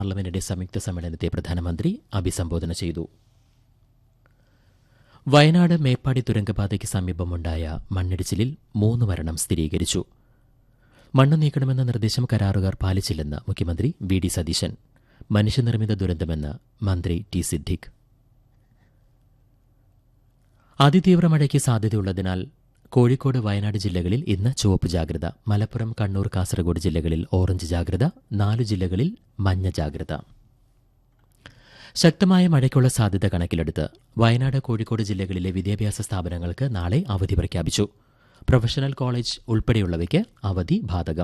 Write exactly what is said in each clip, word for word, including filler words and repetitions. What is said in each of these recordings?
പാർലമെന്റിന്റെ സംയുക്ത സമ്മേളനത്തെ പ്രധാനമന്ത്രി അഭിസംബോധന ചെയ്തു. വയനാട് മേപ്പാടി തുരങ്കപാതയ്ക്ക് സമീപമുണ്ടായ മണ്ണിടിച്ചിലിൽ മൂന്ന് മരണം സ്ഥിരീകരിച്ചു. മണ്ണ് നീക്കണമെന്ന നിർദ്ദേശം കരാറുകാർ പാലിച്ചില്ലെന്ന് മുഖ്യമന്ത്രി വി ഡി സതീശൻ. മനുഷ്യനിർമ്മിത ദുരന്തമെന്ന് മന്ത്രി ടി സിദ്ദിഖ്. അതിതീവ്ര മഴയ്ക്ക് സാധ്യതയുള്ളതിനാൽ കോഴിക്കോട്, വയനാട് ജില്ലകളിൽ ഇന്ന് ചുവപ്പ് ജാഗ്രത. മലപ്പുറം, കണ്ണൂർ, കാസർഗോഡ് ജില്ലകളിൽ ഓറഞ്ച് ജാഗ്രത. നാലു ജില്ലകളിൽ മഞ്ഞ ജാഗ്രത. ശക്തമായ മഴയ്ക്കുള്ള സാധ്യത കണക്കിലെടുത്ത് വയനാട്, കോഴിക്കോട് ജില്ലകളിലെ വിദ്യാഭ്യാസ സ്ഥാപനങ്ങൾക്ക് നാളെ അവധി പ്രഖ്യാപിച്ചു. പ്രൊഫഷണൽ കോളേജ് ഉൾപ്പെടെയുള്ളവയ്ക്ക് അവധി ബാധകം.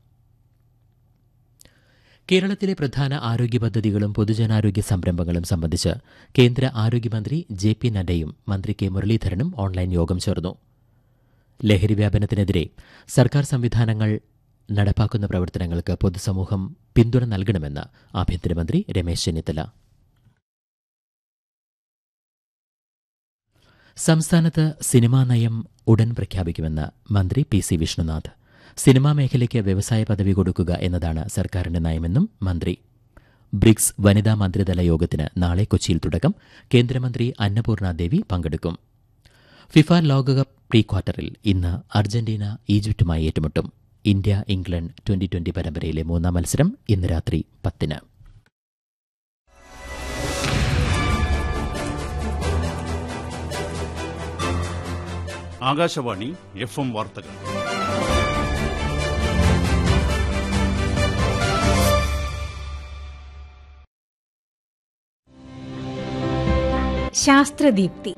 കേരളത്തിലെ പ്രധാന ആരോഗ്യ പദ്ധതികളും പൊതുജനാരോഗ്യ സംരംഭങ്ങളും സംബന്ധിച്ച് കേന്ദ്ര ആരോഗ്യമന്ത്രി ജെ പി നഡ്ഡയും മന്ത്രി കെ മുരളീധരനും ഓൺലൈൻ യോഗം ചേർന്നു. ലഹരി വ്യാപനത്തിനെതിരെ സർക്കാർ സംവിധാനങ്ങൾ നടപ്പാക്കുന്ന പ്രവർത്തനങ്ങൾക്ക് പൊതുസമൂഹം പിന്തുണ നൽകണമെന്ന് ആഭ്യന്തരമന്ത്രി രമേശ് ചെന്നിത്തല. സംസ്ഥാനത്ത് സിനിമാ നയം ഉടൻ പ്രഖ്യാപിക്കുമെന്ന് മന്ത്രി പി സി വിഷ്ണുനാഥ്. സിനിമാ മേഖലയ്ക്ക് വ്യവസായ പദവി കൊടുക്കുക എന്നതാണ് സർക്കാരിന്റെ നയമെന്നും മന്ത്രി. ബ്രിക്സ് വനിതാ മന്ത്രിതല യോഗത്തിന് നാളെ കൊച്ചിയിൽ തുടക്കം. കേന്ദ്രമന്ത്രി അന്നപൂർണ ദേവി പങ്കെടുക്കും. ഫിഫ ലോകകപ്പ് പ്രീ ക്വാർട്ടറിൽ ഇന്ന് അർജന്റീന ഈജിപ്തുമായി ഏറ്റുമുട്ടും. ഇന്ത്യ ഇംഗ്ലണ്ട് ട്വന്റി ട്വന്റി പരമ്പരയിലെ മൂന്നാം മത്സരം ഇന്ന് രാത്രി പത്തിന്. ആകാശവാണി എഫ് എം വാർത്തകൾ. ശാസ്ത്രദീപ്തി.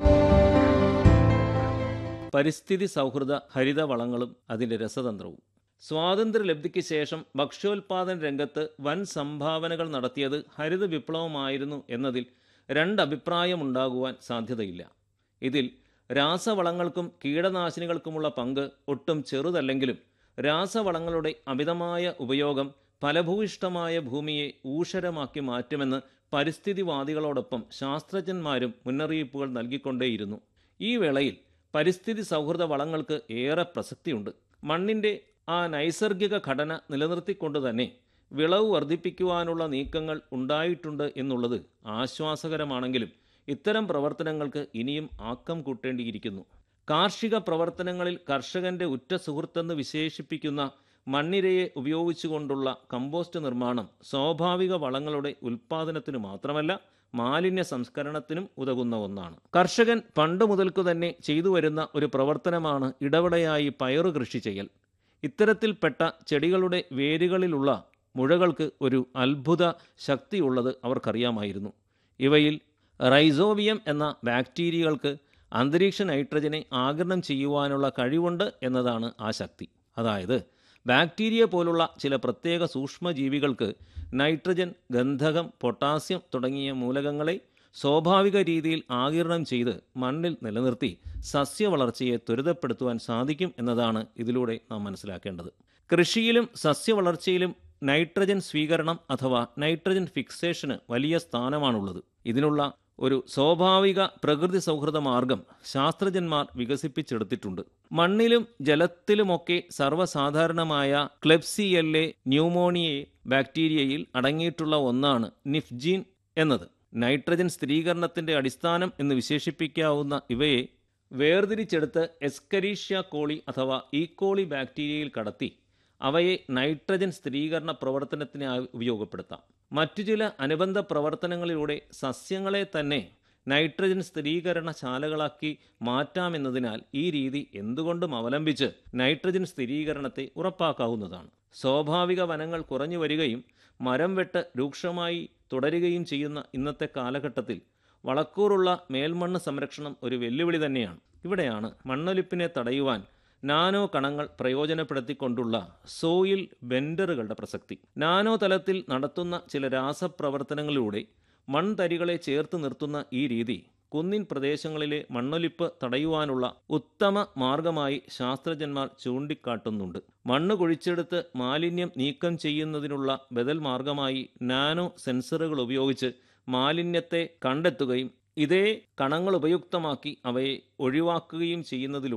പരിസ്ഥിതി സൗഹൃദ ഹരിത വളങ്ങളും അതിൻ്റെ രസതന്ത്രവും. സ്വാതന്ത്ര്യലബ്ധിക്ക് ശേഷം ഭക്ഷ്യോൽപാദന രംഗത്ത് വൻ സംഭാവനകൾ നടത്തിയത് ഹരിത വിപ്ലവമായിരുന്നു എന്നതിൽ രണ്ടഭിപ്രായമുണ്ടാകുവാൻ സാധ്യതയില്ല. ഇതിൽ രാസവളങ്ങൾക്കും കീടനാശിനികൾക്കുമുള്ള പങ്ക് ഒട്ടും ചെറുതല്ലെങ്കിലും രാസവളങ്ങളുടെ അമിതമായ ഉപയോഗം ഫലഭൂയിഷ്ഠമായ ഭൂമിയെ ഊഷരമാക്കി മാറ്റുമെന്ന് പരിസ്ഥിതിവാദികളോടൊപ്പം ശാസ്ത്രജ്ഞന്മാരും മുന്നറിയിപ്പുകൾ നൽകിക്കൊണ്ടേയിരുന്നു. ഈ വേളയിൽ പരിസ്ഥിതി സൗഹൃദ വളങ്ങൾക്ക് ഏറെ പ്രസക്തിയുണ്ട്. മണ്ണിൻ്റെ ആ നൈസർഗിക ഘടന നിലനിർത്തിക്കൊണ്ട് തന്നെ വിളവ് വർദ്ധിപ്പിക്കുവാനുള്ള നീക്കങ്ങൾ ഉണ്ടായിട്ടുണ്ട് എന്നുള്ളത് ആശ്വാസകരമാണെങ്കിലും ഇത്തരം പ്രവർത്തനങ്ങൾക്ക് ഇനിയും ആക്കം കൂട്ടേണ്ടിയിരിക്കുന്നു. കാർഷിക പ്രവർത്തനങ്ങളിൽ കർഷകന്റെ ഉറ്റ സുഹൃത്തെന്ന് വിശേഷിപ്പിക്കുന്ന മണ്ണിരയെ ഉപയോഗിച്ചുകൊണ്ടുള്ള കമ്പോസ്റ്റ് നിർമ്മാണം സ്വാഭാവിക വളങ്ങളുടെ ഉൽപ്പാദനത്തിനു മാത്രമല്ല മാലിന്യ സംസ്കരണത്തിനും ഉതകുന്ന ഒന്നാണ്. കർഷകൻ പണ്ട് മുതൽക്കു തന്നെ ചെയ്തു വരുന്ന ഒരു പ്രവർത്തനമാണ് ഇടവിളയായി പയറു കൃഷി ചെയ്യൽ. ഇത്തരത്തിൽപ്പെട്ട ചെടികളുടെ വേരുകളിലുള്ള മുഴകൾക്ക് ഒരു അത്ഭുത ശക്തിയുള്ളത് അവർക്കറിയാമായിരുന്നു. ഇവയിൽ റൈസോവിയം എന്ന ബാക്ടീരിയകൾക്ക് അന്തരീക്ഷ നൈട്രജനെ ആഗിരണം ചെയ്യുവാനുള്ള കഴിവുണ്ട് എന്നതാണ് ആ ശക്തി. അതായത് ബാക്ടീരിയ പോലുള്ള ചില പ്രത്യേക സൂക്ഷ്മജീവികൾക്ക് നൈട്രജൻ, ഗന്ധകം, പൊട്ടാസ്യം തുടങ്ങിയ മൂലകങ്ങളെ സ്വാഭാവിക രീതിയിൽ ആഗിരണം ചെയ്ത് മണ്ണിൽ നിലനിർത്തി സസ്യവളർച്ചയെ ത്വരിതപ്പെടുത്തുവാൻ സാധിക്കും എന്നതാണ് ഇതിലൂടെ നാം മനസ്സിലാക്കേണ്ടത്. കൃഷിയിലും സസ്യവളർച്ചയിലും നൈട്രജൻ സ്വീകരണം അഥവാ നൈട്രജൻ ഫിക്സേഷന് വലിയ സ്ഥാനമാണുള്ളത്. ഇതിനുള്ള ഒരു സ്വാഭാവിക പ്രകൃതി സൗഹൃദ മാർഗം ശാസ്ത്രജ്ഞന്മാർ വികസിപ്പിച്ചെടുത്തിട്ടുണ്ട്. മണ്ണിലും ജലത്തിലുമൊക്കെ സർവ്വസാധാരണമായ ക്ലെബ്സിയെല്ലെ ന്യൂമോണിയെ ബാക്ടീരിയയിൽ അടങ്ങിയിട്ടുള്ള ഒന്നാണ് നിഫ്ജീൻ എന്നത്. നൈട്രജൻ സ്ഥിരീകരണത്തിൻ്റെ അടിസ്ഥാനം എന്ന് വിശേഷിപ്പിക്കാവുന്ന ഇവയെ വേർതിരിച്ചെടുത്ത് എസ്കരീഷ്യ കോളി അഥവാ ഈക്കോളി ബാക്ടീരിയയിൽ കടത്തി അവയെ നൈട്രജൻ സ്ഥിരീകരണ പ്രവർത്തനത്തിനായി ഉപയോഗപ്പെടുത്താം. മറ്റു ചില അനുബന്ധ പ്രവർത്തനങ്ങളിലൂടെ സസ്യങ്ങളെ തന്നെ നൈട്രജൻ സ്ഥിരീകരണ ശാലകളാക്കി മാറ്റാമെന്നതിനാൽ ഈ രീതി എന്തുകൊണ്ടും അവലംബിച്ച് നൈട്രജൻ സ്ഥിരീകരണത്തെ ഉറപ്പാക്കാവുന്നതാണ്. സ്വാഭാവിക വനങ്ങൾ കുറഞ്ഞു വരികയും മരം വെട്ട് രൂക്ഷമായി തുടരുകയും ചെയ്യുന്ന ഇന്നത്തെ കാലഘട്ടത്തിൽ വളക്കൂറുള്ള മേൽമണ്ണ് സംരക്ഷണം ഒരു വെല്ലുവിളി തന്നെയാണ്. ഇവിടെയാണ് മണ്ണൊലിപ്പിനെ തടയുവാൻ നാനോ കണങ്ങൾ പ്രയോജനപ്പെടുത്തിക്കൊണ്ടുള്ള സോയിൽ ബെൻഡറുകളുടെ പ്രസക്തി. നാനോ തലത്തിൽ നടത്തുന്ന ചില രാസപ്രവർത്തനങ്ങളിലൂടെ മൺതരികളെ ചേർത്ത് നിർത്തുന്ന ഈ രീതി കുന്നിൻ പ്രദേശങ്ങളിലെ മണ്ണൊലിപ്പ് തടയുവാനുള്ള ഉത്തമ മാർഗമായി ശാസ്ത്രജ്ഞന്മാർ ചൂണ്ടിക്കാട്ടുന്നുണ്ട്. മണ്ണ് കുഴിച്ചെടുത്ത് മാലിന്യം നീക്കം ചെയ്യുന്നതിനുള്ള ബദൽ മാർഗമായി നാനോ സെൻസറുകൾ ഉപയോഗിച്ച് മാലിന്യത്തെ കണ്ടെത്തുകയും ഇതേ കണങ്ങൾ ഉപയുക്തമാക്കി അവയെ ഒഴിവാക്കുകയും ചെയ്യുന്നതിലൂടെ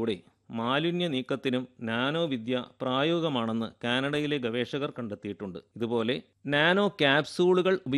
മാലിന്യ നീക്കത്തിനും നാനോ വിദ്യ പ്രായോഗികമാണെന്ന് കാനഡയിലെ ഗവേഷകർ കണ്ടെത്തിയിട്ടുണ്ട്. ഇതുപോലെ നാനോ ക്യാപ്സൂളുകൾ